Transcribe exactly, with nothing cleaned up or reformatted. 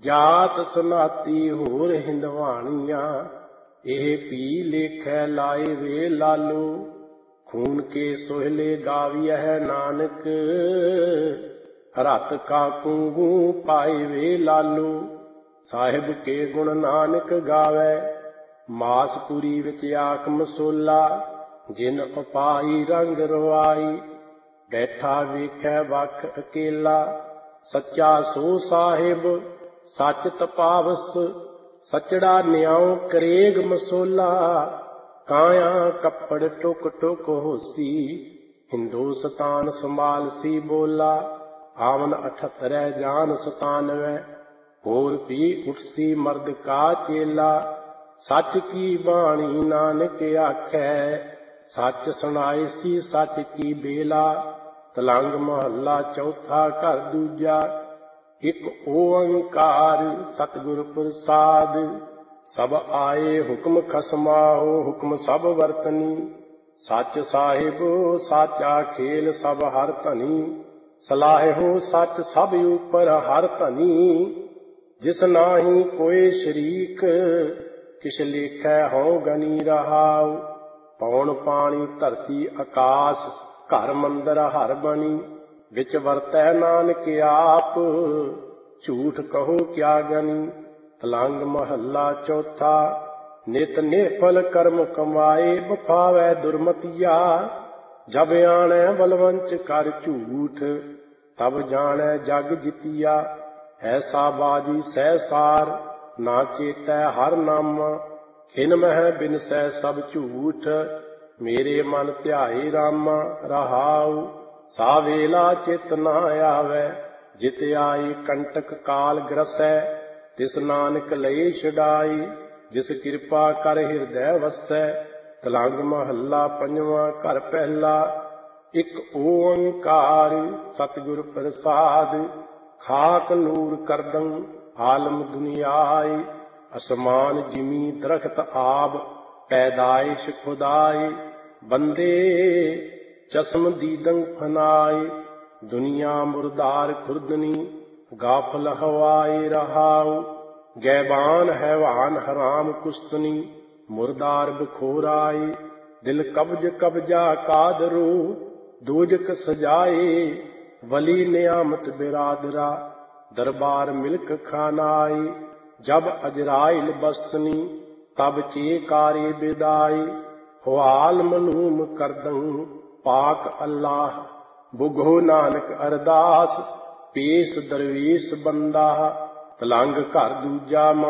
जात सनाती होर हिंदवाणियां, एह पी लेखै लाए वे लालू। खून के सोहले गावियह नानक, रत का कुंगू पाए वे लालू। साहिब के गुण नानक गावै, मासपुरी विच आख मसोला। जिन उपाई रंग रवाई, बैठा वेखै वख अकेला। सच्चा सो साहिब सच तपावस, सचड़ा न्याओ करेग मसोला। काया कपड़ टुक टुक होसी, हिंदुस्तान संभालसी बोला। आवन अठहत्तर जान सतानवे, होर भी उठसी मर्द का चेला। सच की बाणी नानक आखै, सच सुनाइसी सच की बेला। तलंग महला चौथा घर दूजा, एक ओंकार सतगुर प्रसाद। सब आए हुक्म खसमाहो, हुक्म सब वर्तनी। सच साहिब साचा खेल सब हर धनी। सलाहो सच सब ऊपर हर धनी। जिस नाही कोई शरीक, किस लेखै हों गनी रहाओ। पौन पानी धरती आकाश, घर मंदिर हर बनी। विच वरतै नानक आप, झूठ कहो क्या गनी। तलंग महला चौथा, नित निफल कर्म कमाए। बफावै दुर्मतिया, जब आणै बलवंच कर झूठ। तब जाणै जग जितिया, ऐसा बाजी सहसार। ना चेतै हर नामा, खिन मह बिनसै सब झूठ। मेरे मन ध्याए रामा रहाऊ, सा वेला चित ना आवै। जित आई कंटक काल ग्रसै, तिस नानक लई छुड़ाई। जिस कृपा कर हिरदै वसै, तलंग महला पंजवां घर पहला। एक ओंकार सतगुर प्रसाद, खाक नूर करदम आलम दुनियाई। असमान जिमी दरख्त आब, पैदाइश खुदाई। बंदे चश्म दीदं फनाई, दुनिया मुर्दार खुर्दनी। गाफल हवाई रहाऊ, गैबान हैवान हराम कुस्तनी। मुर्दार बखोराई, दिल कब्ज कब्जा कादरू। दोजक सजाए, वली नियामत बिरादरा। दरबार मिल्क खानाई, जब अजराइल बस्तनी। तब चेकारे बिदाई, हुआल मलूम करदं पाक अल्लाह। बुघो नानक अरदास, पेश दरवेश बंदा। तलंग घर दूजा